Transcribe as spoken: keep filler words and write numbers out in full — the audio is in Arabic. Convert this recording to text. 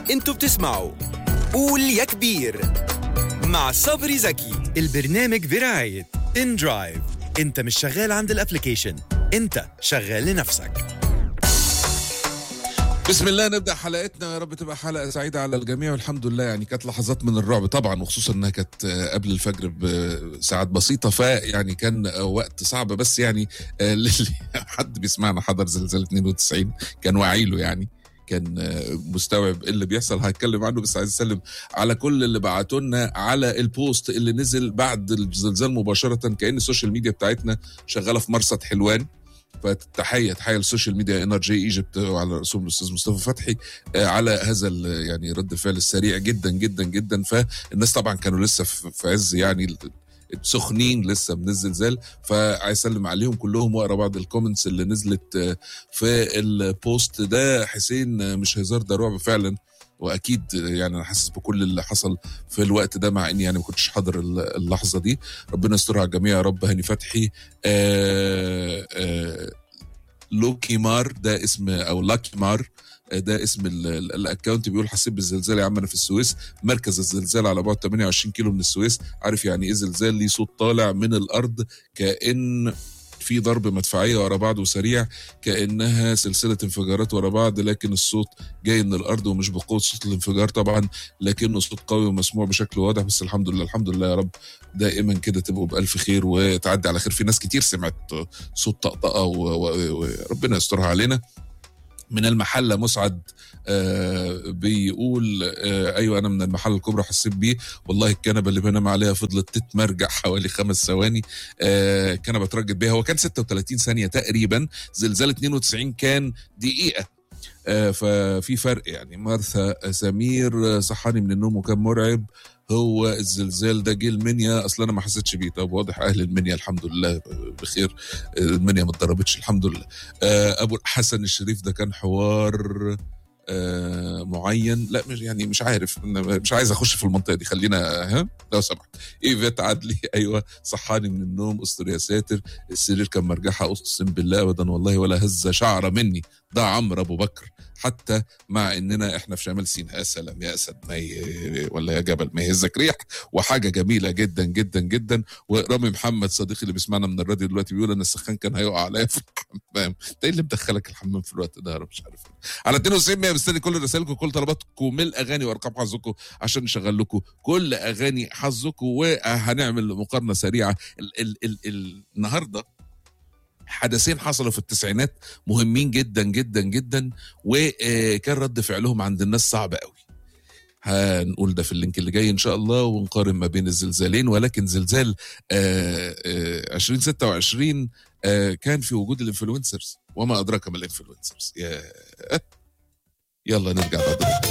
انتوا بتسمعوا قول يا كبير مع صبري زكي. البرنامج برعاية إن درايف. انت مش شغال عند الابليكيشن، انت شغال لنفسك. بسم الله نبدأ حلقتنا، يا رب تبقى حلقة سعيدة على الجميع. والحمد لله يعني كانت لحظات من الرعب طبعا، وخصوصا انها كانت قبل الفجر بساعات بسيطة، فيعني كان وقت صعب. بس يعني اللي حد بيسمعنا حضر زلزال اتنين وتسعين كان واعي له، يعني كان مستوعب اللي بيحصل، هتكلم عنه. بس عايز اسلم على كل اللي بعتوا لنا على البوست اللي نزل بعد الزلزال مباشرة، كأن السوشيال ميديا بتاعتنا شغالة في مرصد حلوان. فتحيه تحيه للسوشيال ميديا انرجي ايجيبت وعلى رسوم الاستاذ مصطفى فتحي على هذا يعني رد الفعل السريع جدا جدا جدا. فالناس طبعا كانوا لسه في عز يعني سخنين لسه من الزلزال، فعايز اسلم عليهم كلهم واقرا بعض الكومنتس اللي نزلت في البوست ده. حسين مش هزار، ده رعب فعلا، واكيد يعني انا حاسس بكل اللي حصل في الوقت ده، مع اني يعني ما كنتش حاضر اللحظه دي. ربنا يستر على الجميع يا رب. هاني فتحي آآ آآ لوكي مار ده اسم، او لاكي مار ده اسم الاكونت، بيقول حسيت بالزلزال يا عم، انا في السويس، مركز الزلزال على بعد ثمانية وعشرين كيلو من السويس. عارف يعني ايه زلزال ليه صوت طالع من الارض كأن في ضرب مدفعية ورا بعض وسريع، كأنها سلسلة انفجارات ورا بعض، لكن الصوت جاي من الأرض ومش بقوة صوت الانفجار طبعا، لكنه صوت قوي ومسموع بشكل واضح. بس الحمد لله الحمد لله يا رب، دائما كده تبقوا بألف خير وتعدي على خير. في ناس كتير سمعت صوت طقطقة وربنا يسترها علينا. من المحلة مسعد آه بيقول آه ايوه انا من المحلة الكبرى حسيت بيه والله. الكنبة اللي بنام عليها فضلت تتمرجع حوالي خمس ثواني. آه كنبة اترجت بيها، هو كان ستة وثلاثين ثانية تقريبا. زلزال اتنين وتسعين كان دقيقة، آه ففي فرق يعني. مارثا سمير صحاني من النوم وكان مرعب. هو الزلزال ده جه المنيا؟ اصلا انا ما حسيتش بيه. طب واضح اهل المنيا الحمد لله بخير، المنيا ما اتضربتش الحمد لله. ابو الحسن الشريف ده كان حوار آه معين، لا مش يعني مش عارف، مش عايز اخش في المنطقه دي، خلينا ها لو سمحت. ايفات عدلي ايوه صحاني من النوم، استر يا ساتر، السرير كان مرجحه اقسم بالله ابدا والله ولا هز شعره مني. ده عمرو ابو بكر، حتى مع اننا احنا في شمال سيناء. يا سلام يا اسد ما ي... ولا يا جبل ما يهزك ريح، وحاجه جميله جدا جدا جدا. ورامي محمد صديقي اللي بيسمعنا من الراديو دلوقتي بيقول ان السخان كان هيقع عليا في الحمام. انت ايه اللي مدخلك الحمام في الوقت ده؟ انا مش عارف. على اتنين وتسعين مستني كل رسائلكم، كل طلباتكم من الاغاني وارقام حظكم عشان نشغل لكم كل اغاني حظكم. وهنعمل مقارنه سريعه. ال ال ال ال النهارده حدثين حصلوا في التسعينات مهمين جدا جدا جدا، وكان رد فعلهم عند الناس صعب قوي. هنقول ده في اللينك اللي جاي ان شاء الله، ونقارن ما بين الزلزالين. ولكن زلزال عشرين ستة وعشرين كان في وجود الانفلونسرز، وما ادراك ما الانفلونسرز. يلا نرجع بعد